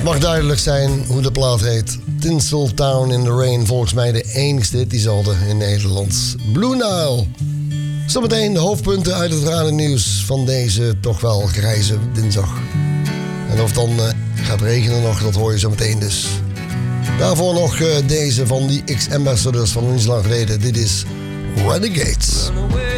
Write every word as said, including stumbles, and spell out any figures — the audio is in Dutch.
Mag duidelijk zijn hoe de plaat heet. Tinseltown in the Rain, volgens mij de enigste die ze hadden in Nederland. Blue Nile. Zometeen de hoofdpunten uit het radionieuws van deze toch wel grijze dinsdag. En of het dan uh, gaat regenen nog, dat hoor je zo meteen dus. Daarvoor nog uh, deze van die X-Ambassadors van niet zo lang geleden. Dit is Renegades.